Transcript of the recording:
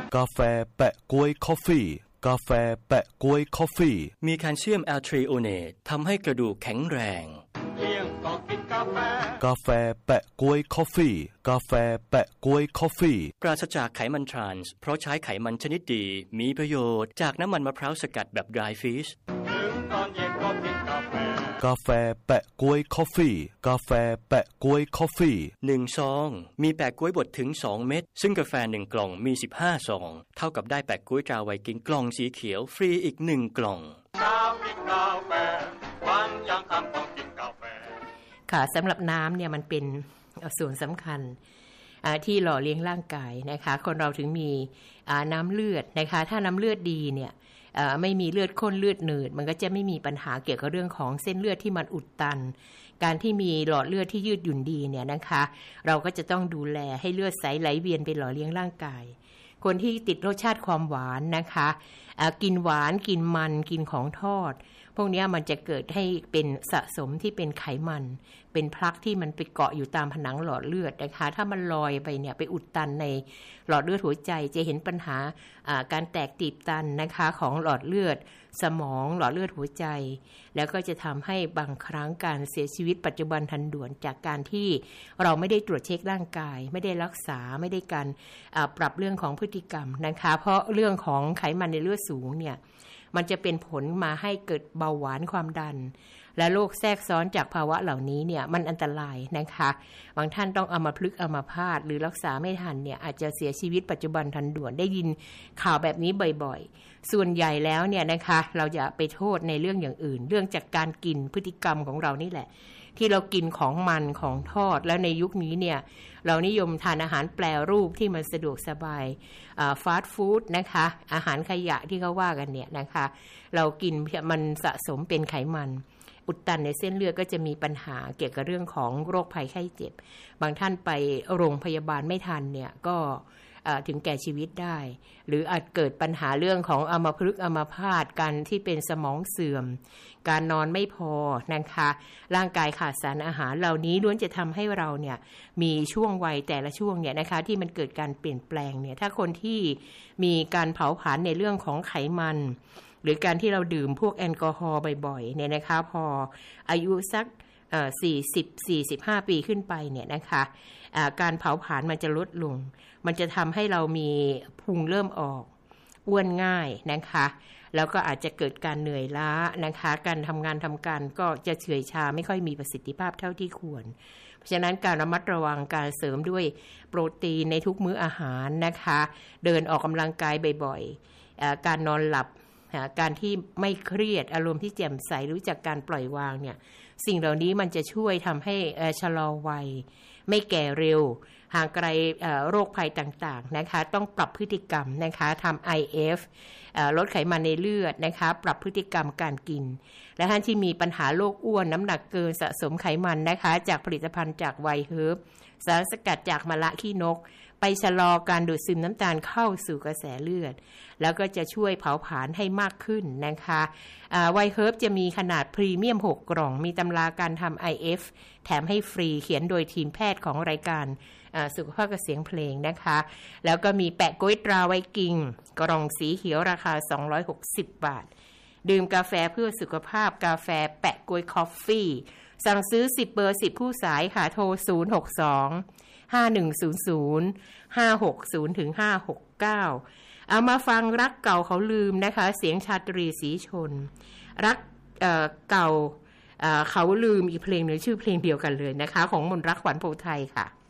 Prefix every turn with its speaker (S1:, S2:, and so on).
S1: กาแฟแปะก๊วยคอฟฟี่กาแฟแปะก๊วยคอฟฟี่
S2: มีแคลเซียมแอลทรีโอเนตทำให้กระดูกแข็งแรง
S3: เลี้ยงก็กินกาแฟ
S1: กาแฟแปะก๊วยคอฟฟี่กาแฟแปะก๊วยคอฟฟี่
S2: ปราศจากไขมันทรานส์เพราะใช้ไขมันชนิดดีมีประโยชน์จากน้ำมันมะพร้าวสกัดแบบ dry fish
S3: ถึงตอนเย็นก็กินกาแฟ
S1: กาแฟแปะก๊วยคอฟฟี่กาแฟแปะก๊วยคอฟฟี่
S2: 1ซองมีแปะก๊วยบดถึง2เม็ดซึ่งกาแฟ1กล่องมี15ซองเท่ากับได้แปะก๊วยตราไวกิ้งกล่องสีเขียวฟรีอีก1กล่อง
S3: กินกาแฟวันยังคำต้องกินกาแฟ
S4: ค่ะสำหรับน้ำเนี่ยมันเป็นส่วนสำคัญที่หล่อเลี้ยงร่างกายนะคะคนเราถึงมีน้ำเลือดนะคะถ้าน้ำเลือดดีเนี่ยไม่มีเลือดข้นเลือดหนืดมันก็จะไม่มีปัญหาเกี่ยวกับเรื่องของเส้นเลือดที่มันอุดตันการที่มีหลอดเลือดที่ยืดหยุ่นดีเนี่ยนะคะเราก็จะต้องดูแลให้เลือดใสไหลเวียนไปหล่อเลี้ยงร่างกายคนที่ติดรสชาติความหวานนะคะกินหวานกินมันกินของทอดพวกนี้มันจะเกิดให้เป็นสะสมที่เป็นไขมันเป็นพลักที่มันไปเกาะอยู่ตามผนังหลอดเลือดนะคะถ้ามันลอยไปเนี่ยไปอุดตันในหลอดเลือดหัวใจจะเห็นปัญหาการแตกตีบตันนะคะของหลอดเลือดสมองหลอดเลือดหัวใจแล้วก็จะทำให้บางครั้งการเสียชีวิตปัจจุบันทันด่วนจากการที่เราไม่ได้ตรวจเช็คร่างกายไม่ได้รักษาไม่ได้การปรับเรื่องของพฤติกรรมนะคะเพราะเรื่องของไขมันในเลือดสูงเนี่ยมันจะเป็นผลมาให้เกิดเบาหวานความดันและโรคแทรกซ้อนจากภาวะเหล่านี้เนี่ยมันอันตรายนะคะบางท่านต้องอัมพฤกษ์อัมพาตหรือรักษาไม่ทันเนี่ยอาจจะเสียชีวิตปัจจุบันทันด่วนได้ยินข่าวแบบนี้บ่อยๆส่วนใหญ่แล้วเนี่ยนะคะเราจะไปโทษในเรื่องอย่างอื่นเรื่องจากการกินพฤติกรรมของเรานี่แหละที่เรากินของมันของทอดแล้วในยุคนี้เนี่ยเรานิยมทานอาหารแปรรูปที่มันสะดวกสบายฟาสต์ฟู้ดนะคะอาหารขยะที่เขาว่ากันเนี่ยนะคะเรากินมันสะสมเป็นไขมันอุดตันในเส้นเลือดก็จะมีปัญหาเกี่ยวกับเรื่องของโรคภัยไข้เจ็บบางท่านไปโรงพยาบาลไม่ทันเนี่ยก็ถึงแก่ชีวิตได้หรืออาจเกิดปัญหาเรื่องของอัมพฤกษ์อัมพาตการที่เป็นสมองเสื่อมการนอนไม่พอนะคะร่างกายขาดสารอาหารเหล่านี้ล้วนจะทำให้เราเนี่ยมีช่วงวัยแต่ละช่วงเนี่ยนะคะที่มันเกิดการเปลี่ยนแปลงเนี่ยถ้าคนที่มีการเผาผลาญในเรื่องของไขมันหรือการที่เราดื่มพวกแอลกอฮอล์บ่อยๆเนี่ยนะคะพออายุสัก40-45 ปีขึ้นไปเนี่ยนะคะการเผาผลาญมันจะลดลงมันจะทำให้เรามีพุงเริ่มออกอ้วนง่ายนะคะแล้วก็อาจจะเกิดการเหนื่อยล้านะคะการทำงานทำการก็จะเฉื่อยชาไม่ค่อยมีประสิทธิภาพเท่าที่ควรเพราะฉะนั้นการระมัดระวังการเสริมด้วยโปรตีนในทุกมื้ออาหารนะคะเดินออกกำลังกายบ่อยๆการนอนหลับการที่ไม่เครียดอารมณ์ที่แจ่มใสรู้จักการปล่อยวางเนี่ยสิ่งเหล่านี้มันจะช่วยทำให้ชะลอวัยไม่แก่เร็วห่างไกลโรคภัยต่างๆนะคะต้องปรับพฤติกรรมนะคะทำ IF ลดไขมันในเลือดนะคะปรับพฤติกรรมการกินและท่านที่มีปัญหาโรคอ้วนน้ำหนักเกินสะสมไขมันนะคะจากผลิตภัณฑ์จากไวเฮิร์บสารสกัดจากมะระขี้นกไปชะลอการดูดซึมน้ำตาลเข้าสู่กระแสเลือดแล้วก็จะช่วยเผาผลาญให้มากขึ้นนะคะไวเฮิร์บจะมีขนาดพรีเมียม6กล่องมีตำราการทำ IF แถมให้ฟรีเขียนโดยทีมแพทย์ของรายการสุขภาพกับเสียงเพลงนะคะแล้วก็มีแปะก๊วยตราไวกิ้งกล่องสีเขียวราคา260 บาทดื่มกาแฟเพื่อสุขภาพกาแฟแปะก๊วยคอฟฟี่สั่งซื้อ10เบอร์10ผู้สายค่ะโทร062-5100-560 ถึง 569เอามาฟังรักเก่าเขาลืมนะคะเสียงชาตรีศรีชนรักเก่าเขาลืมอีกเพลงหนึ่งชื่อเพลงเดียวกันเลยนะคะของมนต์รักขวัญโพธิ์ไทยค่ะ